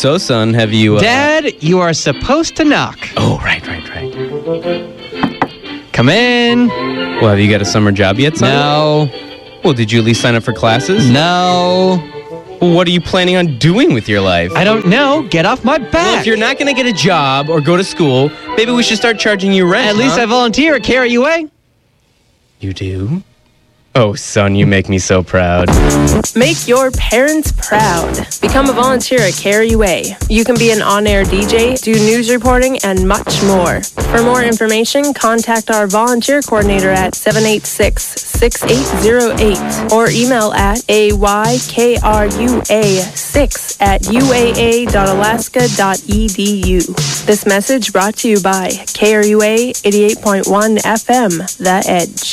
So, son, have you... Dad, you are supposed to knock. Oh, right. Come in. Well, have you got a summer job yet, son? No. Well, did you at least sign up for classes? No. Well, what are you planning on doing with your life? I don't know. Get off my back. Well, if you're not going to get a job or go to school, maybe we should start charging you rent. At least I volunteer at KRUA. You do? Oh, son, you make me so proud. Make your parents proud. Become a volunteer at KRUA. You can be an on-air DJ, do news reporting, and much more. For more information, contact our volunteer coordinator at 786-6808 or email at aykra6@uaa.alaska.edu. This message brought to you by KRUA 88.1 FM, The Edge.